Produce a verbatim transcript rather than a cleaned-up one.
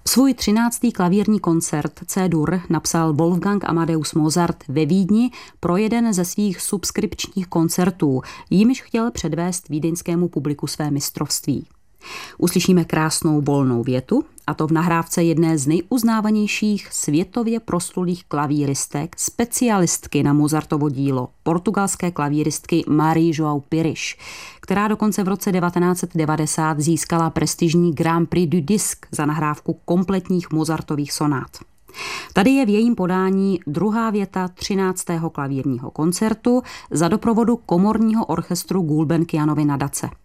Svůj třináctý klavírní koncert C-dur napsal Wolfgang Amadeus Mozart ve Vídni pro jeden ze svých subskripčních koncertů, jímž chtěl předvést vídeňskému publiku své mistrovství. Uslyšíme krásnou volnou větu, a to v nahrávce jedné z nejuznávanějších světově proslulých klavíristek, specialistky na Mozartovo dílo, portugalské klavíristky Marie João Pires, která dokonce v roce devatenáct set devadesát získala prestižní Grand Prix du Disque za nahrávku kompletních Mozartových sonát. Tady je v jejím podání druhá věta třináctého klavírního koncertu za doprovodu komorního orchestru Gulbenkianovy nadace.